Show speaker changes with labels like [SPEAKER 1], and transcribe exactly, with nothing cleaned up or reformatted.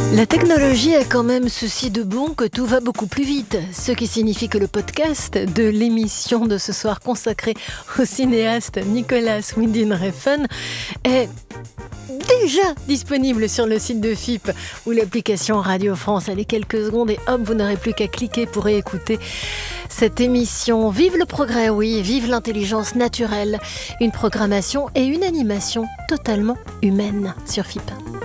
[SPEAKER 1] La technologie a quand même ceci de bon que tout va beaucoup plus vite, ce qui signifie que le podcast de l'émission de ce soir consacrée au cinéaste Nicolas Winding Refn est déjà disponible sur le site de F I P ou l'application Radio France. Allez, quelques secondes et hop, vous n'aurez plus qu'à cliquer pour écouter cette émission. Vive le progrès, oui, vive l'intelligence naturelle, une programmation et une animation totalement humaine sur F I P.